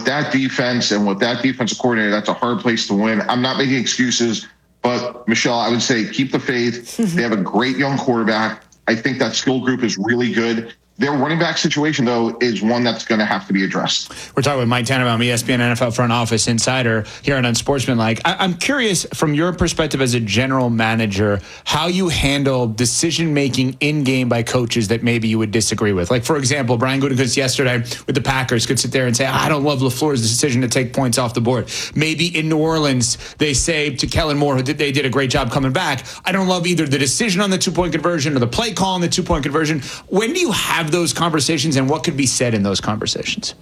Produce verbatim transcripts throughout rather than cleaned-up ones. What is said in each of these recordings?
with that defense and with that defensive coordinator, that's a hard place to win. I'm not making excuses, but Michelle, I would say keep the faith. They have a great young quarterback. I think that skill group is really good. Their running back situation, though, is one that's going to have to be addressed. We're talking with Mike Tannenbaum, E S P N N F L front office insider here on Unsportsmanlike. I- I'm curious, from your perspective as a general manager, how you handle decision-making in-game by coaches that maybe you would disagree with. Like, for example, Brian Gutekunst yesterday with the Packers could sit there and say, I don't love LaFleur's decision to take points off the board. Maybe in New Orleans, they say to Kellen Moore, who did, they did a great job coming back, I don't love either the decision on the two-point conversion or the play call on the two-point conversion. When do you have those conversations, and what could be said in those conversations?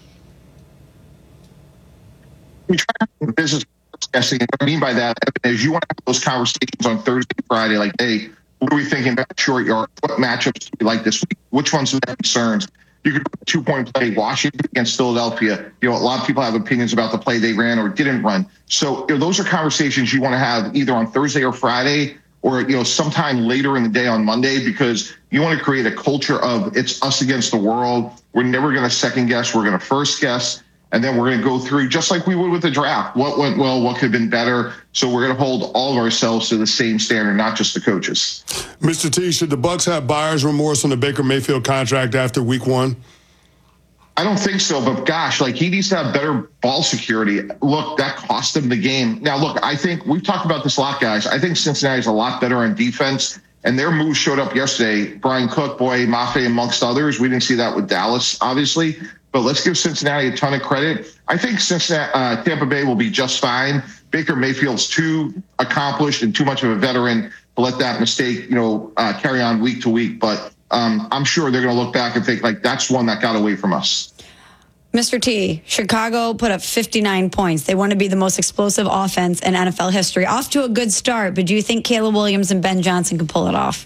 We try to have business guessing. What I mean by that is you want to have those conversations on Thursday, Friday, like, hey, what are we thinking about short yard? What matchups do we like this week? Which ones do we have concerns? You could put a two-point play, Washington against Philadelphia. You know, a lot of people have opinions about the play they ran or didn't run. So, you know, those are conversations you want to have either on Thursday or Friday, or, you know, sometime later in the day on Monday, because you want to create a culture of it's us against the world. We're never going to second guess. We're going to first guess. And then we're going to go through just like we would with the draft. What went well? What could have been better? So we're going to hold all of ourselves to the same standard, not just the coaches. Mister T, should the Bucs have buyer's remorse on the Baker Mayfield contract after week one? I don't think so, but gosh, like he needs to have better ball security. Look, that cost him the game. Now, look, I think we've talked about this a lot, guys. I think Cincinnati's a lot better on defense, and their moves showed up yesterday. Brian Cook, Boye Mafe, amongst others. We didn't see that with Dallas, obviously, but let's give Cincinnati a ton of credit. I think Cincinnati, uh, Tampa Bay will be just fine. Baker Mayfield's too accomplished and too much of a veteran to let that mistake, you know, uh, carry on week to week, but Um, I'm sure they're going to look back and think, like, that's one that got away from us. Mister T, Chicago put up fifty-nine points. They want to be the most explosive offense in N F L history. Off to a good start, but do you think Caleb Williams and Ben Johnson can pull it off?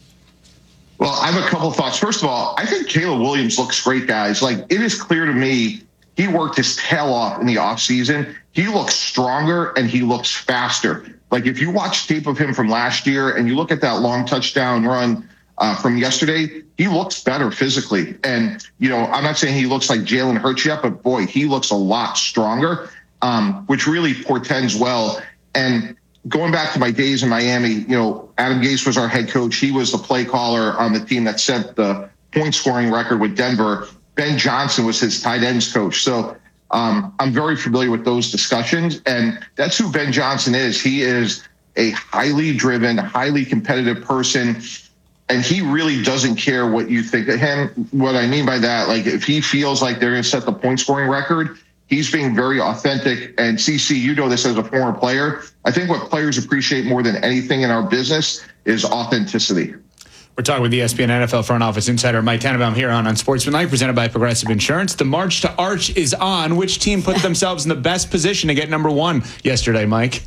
Well, I have a couple of thoughts. First of all, I think Caleb Williams looks great, guys. Like, it is clear to me he worked his tail off in the offseason. He looks stronger and he looks faster. Like, if you watch tape of him from last year and you look at that long touchdown run Uh, from yesterday, he looks better physically. And, you know, I'm not saying he looks like Jalen Hurts yet, but boy, he looks a lot stronger, um, which really portends well. And going back to my days in Miami, you know, Adam Gase was our head coach. He was the play caller on the team that set the point scoring record with Denver. Ben Johnson was his tight ends coach. So um, I'm very familiar with those discussions. And that's who Ben Johnson is. He is a highly driven, highly competitive person. And he really doesn't care what you think of him. What I mean by that, like if he feels like they're going to set the point scoring record, he's being very authentic. And C C, you know this as a former player. I think what players appreciate more than anything in our business is authenticity. We're talking with E S P N N F L front office insider Mike Tannenbaum here on Unsportsmanlike, presented by Progressive Insurance. The march to Arch is on. Which team put themselves in the best position to get number one yesterday, Mike?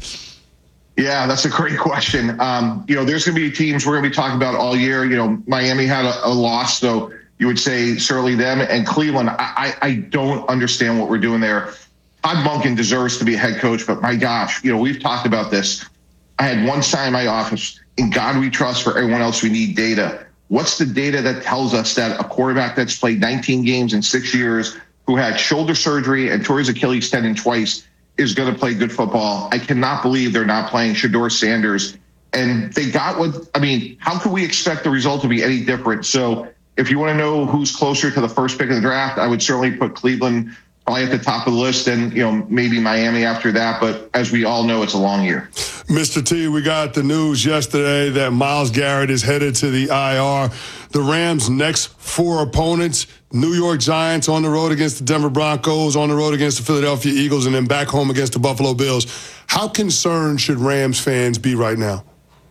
Yeah, that's a great question. Um, you know, there's going to be teams we're going to be talking about all year. You know, Miami had a, a loss, so you would say certainly them. And Cleveland, I, I, I don't understand what we're doing there. Todd Monken deserves to be a head coach, but my gosh, you know, we've talked about this. I had one sign in my office, in God we trust, for everyone else we need data. What's the data that tells us that a quarterback that's played nineteen games in six years, who had shoulder surgery and tore his Achilles tendon twice, is going to play good football? I cannot believe they're not playing Shedeur Sanders. And they got what, I mean, how could we expect the result to be any different? So if you want to know who's closer to the first pick of the draft, I would certainly put Cleveland probably at the top of the list, and, you know, maybe Miami after that. But as we all know, it's a long year. Mister T, we got the news yesterday that Myles Garrett is headed to the I R. The Rams' next four opponents: New York Giants on the road against the Denver Broncos, on the road against the Philadelphia Eagles, and then back home against the Buffalo Bills. How concerned should Rams fans be right now?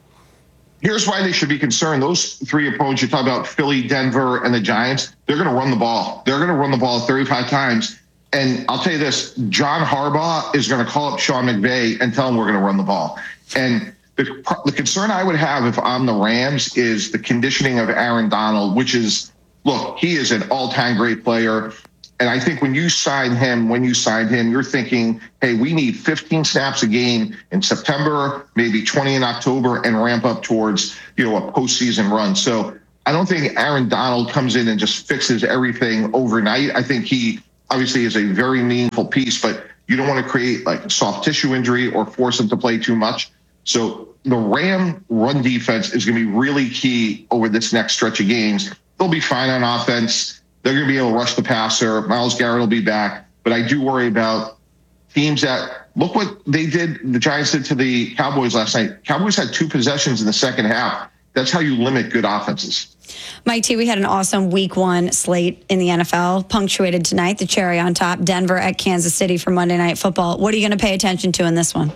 Here's why they should be concerned. Those three opponents you talk about, Philly, Denver, and the Giants, they're going to run the ball. They're going to run the ball thirty-five times. And I'll tell you this, John Harbaugh is going to call up Sean McVay and tell him we're going to run the ball. And the, the concern I would have if I'm the Rams is the conditioning of Aaron Donald, which is, look, he is an all-time great player. And I think when you sign him, when you signed him, you're thinking, hey, we need fifteen snaps a game in September, maybe twenty in October, and ramp up towards, you know, a postseason run. So I don't think Aaron Donald comes in and just fixes everything overnight. I think he obviously is a very meaningful piece, but you don't want to create like a soft tissue injury or force them to play too much. So the Ram run defense is going to be really key over this next stretch of games. They'll be fine on offense. They're going to be able to rush the passer. Myles Garrett will be back. But I do worry about teams that look what they did, the Giants did to the Cowboys last night. Cowboys had two possessions in the second half. That's how you limit good offenses. Mike T, we had an awesome week one slate in the N F L, punctuated tonight, the cherry on top, Denver at Kansas City for Monday Night Football. What are you going to pay attention to in this one?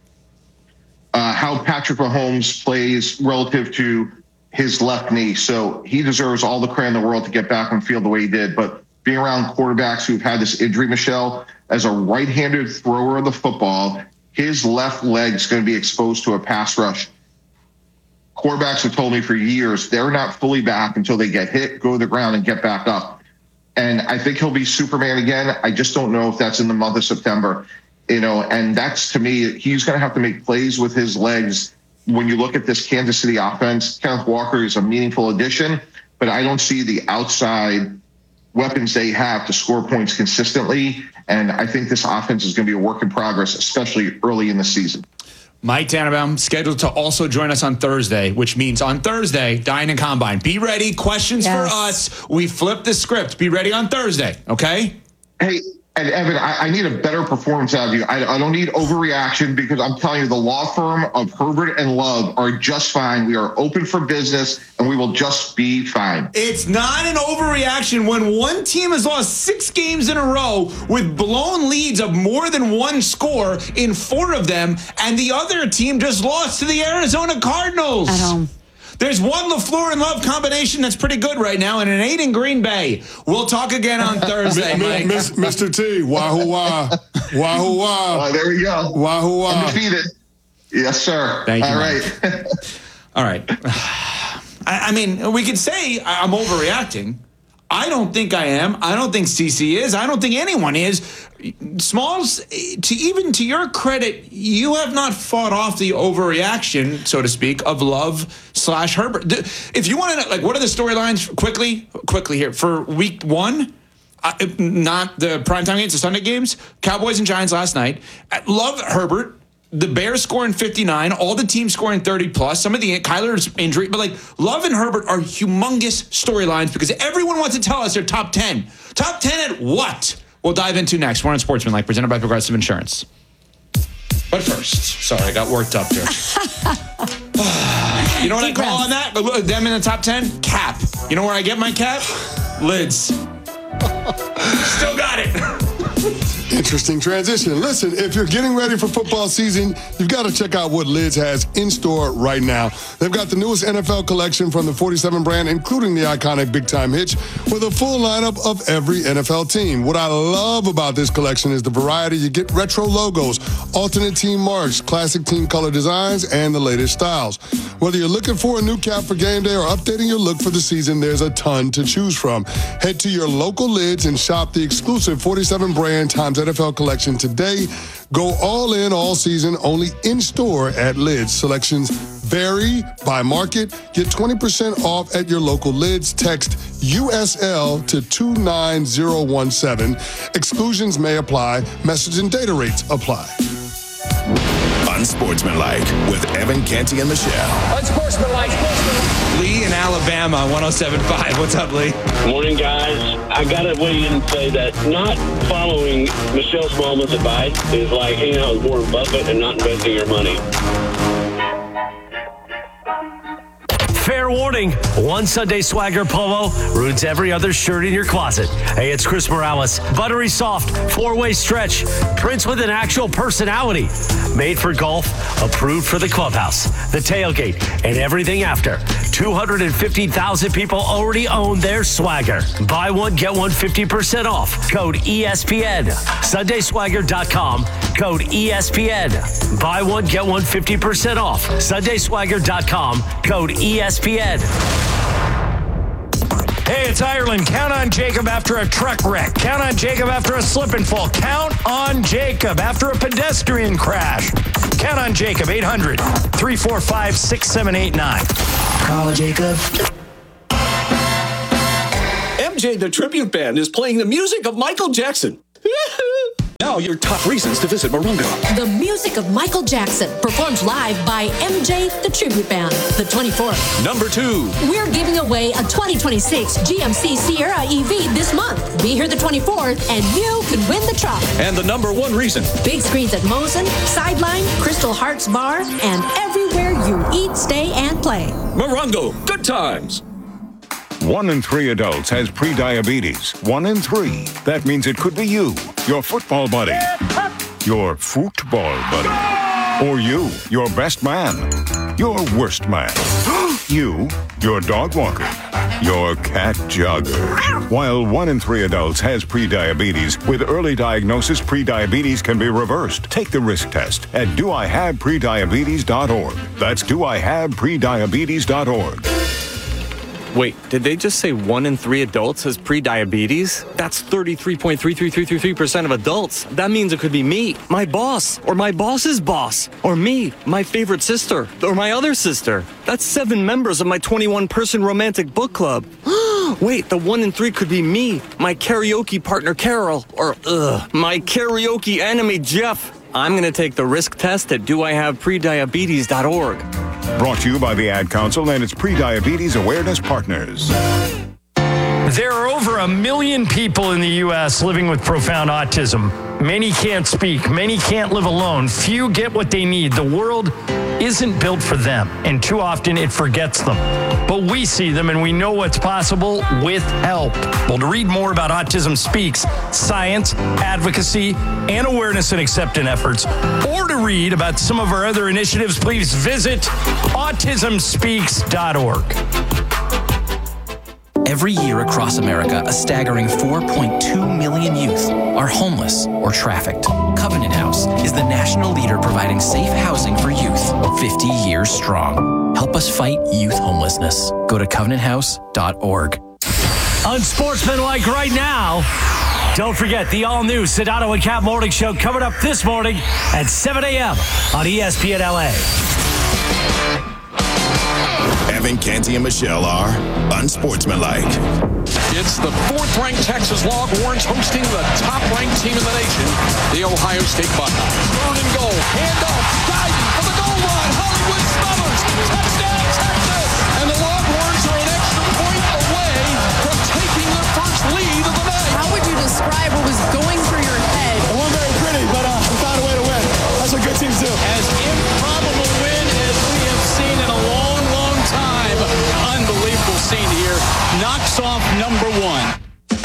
Uh, how Patrick Mahomes plays relative to his left knee. So he deserves all the credit in the world to get back on field the way he did. But being around quarterbacks who've had this injury, Michelle, as a right-handed thrower of the football, his left leg's going to be exposed to a pass rush. Quarterbacks have told me for years they're not fully back until they get hit, go to the ground, and get back up. And I think he'll be Superman again. I just don't know if that's in the month of September. You know, and that's, to me, he's going to have to make plays with his legs. When you look at this Kansas City offense, Kenneth Walker is a meaningful addition, but I don't see the outside weapons they have to score points consistently. And I think this offense is going to be a work in progress, especially early in the season. Mike Tannenbaum scheduled to also join us on Thursday, which means on Thursday, Dine and Combine. Be ready. Questions Yes. for us. We flipped the script. Be ready on Thursday, okay? Hey, and Evan, I, I need a better performance out of you. I, I don't need overreaction, because I'm telling you, the law firm of Herbert and Love are just fine. We are open for business, and we will just be fine. It's not an overreaction when one team has lost six games in a row with blown leads of more than one score in four of them, and the other team just lost to the Arizona Cardinals. At home. There's one LaFleur and Love combination that's pretty good right now, and an eight in Green Bay. We'll talk again on Thursday, Mike. Mister T, wahoo wah, wahoo wah. Uh, there we go. Wahoo wah. Undefeated. Yes, sir. Thank you, All Mike. right. All right. I, I mean, we could say I'm overreacting. I don't think I am. I don't think C C is. I don't think anyone is. Smalls, to even to your credit, you have not fought off the overreaction, so to speak, of Love slash Herbert. If you want to know, like, what are the storylines quickly, quickly here for week one? Uh, not the primetime games, the Sunday games. Cowboys and Giants last night. Love Herbert. The Bears scoring fifty-nine, all the teams scoring thirty plus, some of the Kyler's injury, but like Love and Herbert are humongous storylines because everyone wants to tell us they're top ten. Top ten at what? We'll dive into next. We're on Sportsmanlike, presented by Progressive Insurance. But first, sorry, I got worked up there. You know what I call on that? Them in the top ten? Cap. You know where I get my cap? Lids. Still got it. Interesting transition. Listen, if you're getting ready for football season, you've got to check out what Lids has in store right now. They've got the newest N F L collection from the forty-seven brand, including the iconic Big Time Hitch, with a full lineup of every N F L team. What I love about this collection is the variety. You get retro logos, alternate team marks, classic team color designs, and the latest styles. Whether you're looking for a new cap for game day or updating your look for the season, there's a ton to choose from. Head to your local Lids and shop the exclusive forty-seven brand times N F L collection today. Go all in all season, only in store at Lids. Selections vary by market. Get twenty percent off at your local Lids. Text U S L to two nine zero one seven. Exclusions may apply. Message and data rates apply. Unsportsmanlike with Evan Canty and Michelle. Unsportsmanlike. Sportsmanlike. Lee in Alabama, one oh seven point five. What's up, Lee? Morning, guys. I gotta weigh in and say that not following Michelle Smallman's advice is like hanging out with Warren Buffett and not investing your money. Fair warning, one Sunday Swagger polo ruins every other shirt in your closet. Hey, it's Chris Morales. Buttery soft, four-way stretch, prints with an actual personality. Made for golf, approved for the clubhouse, the tailgate, and everything after. two hundred fifty thousand people already own their Swagger. Buy one, get one fifty percent off. Code E S P N. Sunday Swagger dot com. Code E S P N. Buy one, get one fifty percent off. Sunday Swagger dot com. Code E S P N. Hey, it's Ireland. Count on Jacob after a truck wreck. Count on Jacob after a slip and fall. Count on Jacob after a pedestrian crash. Count on Jacob, eight hundred, three four five, six seven eight nine. Call Jacob. M J, the tribute band, is playing the music of Michael Jackson. Now your top reasons to visit Morongo. The music of Michael Jackson, performed live by M J, the Tribute Band, the twenty-fourth. Number two. We're giving away a twenty twenty-six G M C Sierra E V this month. Be here the twenty-fourth, and you could win the truck. And the number one reason. Big screens at Mosen, Sideline, Crystal Hearts Bar, and everywhere you eat, stay, and play. Morongo, good times. One in three adults has prediabetes. One in three. That means it could be you, your football buddy, your football buddy, or you, your best man, your worst man, you, your dog walker, your cat jogger. While one in three adults has prediabetes, with early diagnosis, prediabetes can be reversed. Take the risk test at do I have prediabetes dot org. That's do I have prediabetes dot org. Wait, did they just say one in three adults has prediabetes? That's thirty-three point three three three three three percent of adults. That means it could be me, my boss, or my boss's boss, or me, my favorite sister, or my other sister. That's seven members of my twenty-one person romantic book club. Wait, the one in three could be me, my karaoke partner Carol, or ugh, my karaoke enemy Jeff. I'm going to take the risk test at do I have prediabetes dot org. Brought to you by the Ad Council and its Prediabetes Awareness Partners. There are over a million people in the U S living with profound autism. Many can't speak. Many can't live alone. Few get what they need. The world isn't built for them, and too often it forgets them. But we see them, and we know what's possible with help. Well, to read more about Autism Speaks, science, advocacy, and awareness and acceptance efforts, or to read about some of our other initiatives, please visit autism speaks dot org. Every year across America, a staggering four point two million youth are homeless or trafficked. Covenant House is the national leader providing safe housing for youth, fifty years strong. Help us fight youth homelessness. Go to covenant house dot org. Unsportsmanlike right now. Don't forget the all-new Sedano and Cap Morning Show coming up this morning at seven a.m. on E S P N L A. Evan Canty and Michelle are unsportsmanlike. It's the fourth-ranked Texas Longhorns hosting the top-ranked team in the nation, the Ohio State Buckeyes. Third and goal, handoff, diving for the goal line. Hollywood Smothers, touchdown Texas! And the Longhorns are an extra point away from taking their first lead of the night. How would you describe what was going through your head? It wasn't very pretty, but uh, we found a way to win. That's what good teams do. As improbable win as we have seen in a long, long time. Unbelievable scene here. Knocks off number one.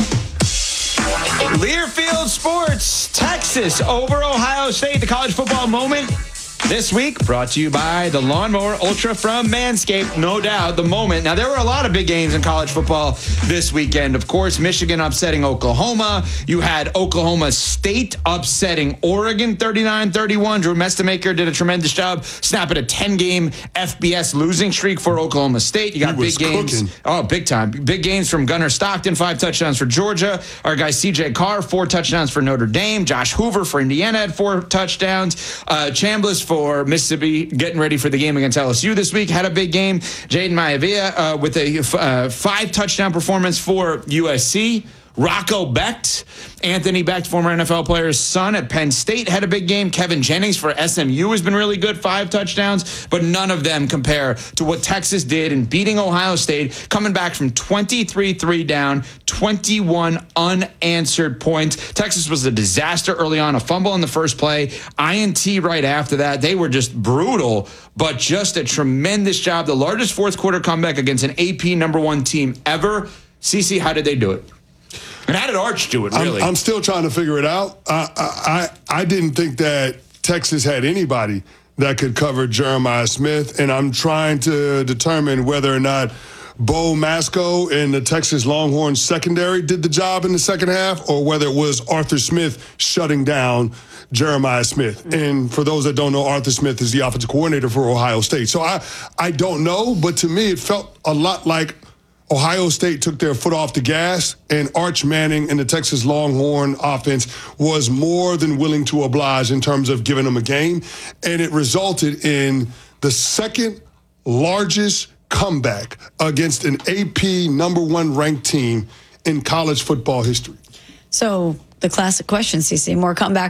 Learfield Sports, Texas over Ohio State, the college football moment. This week, brought to you by the Lawnmower Ultra from Manscaped. No doubt, the moment. Now, there were a lot of big games in college football this weekend. Of course, Michigan upsetting Oklahoma. You had Oklahoma State upsetting Oregon thirty-nine thirty-one. Drew Mestemaker did a tremendous job snapping a ten-game F B S losing streak for Oklahoma State. You got big games. Cooking. Oh, big time. Big games from Gunnar Stockton, five touchdowns for Georgia. Our guy C J Carr, four touchdowns for Notre Dame. Josh Hoover for Indiana had four touchdowns. Uh, Chambliss for For Mississippi, getting ready for the game against L S U this week, had a big game. Jaden Maivia uh, with a uh, five touchdown performance for U S C. Rocco Becht, Anthony Becht, former N F L player's son at Penn State, had a big game. Kevin Jennings for S M U has been really good, five touchdowns, but none of them compare to what Texas did in beating Ohio State, coming back from twenty-three three down, twenty-one unanswered points. Texas was a disaster early on, a fumble in the first play, I N T right after that. They were just brutal, but just a tremendous job. The largest fourth quarter comeback against an A P number one team ever. Cece, how did they do it? And how did Arch do it, really? I'm, I'm still trying to figure it out. I, I I didn't think that Texas had anybody that could cover Jeremiah Smith, and I'm trying to determine whether or not Bo Masco and the Texas Longhorns secondary did the job in the second half, or whether it was Arthur Smith shutting down Jeremiah Smith. And for those that don't know, Arthur Smith is the offensive coordinator for Ohio State. So I, I don't know, but to me it felt a lot like Ohio State took their foot off the gas, and Arch Manning and the Texas Longhorn offense was more than willing to oblige in terms of giving them a game. And it resulted in the second largest comeback against an A P number one ranked team in college football history. So the classic question, C C, more come back.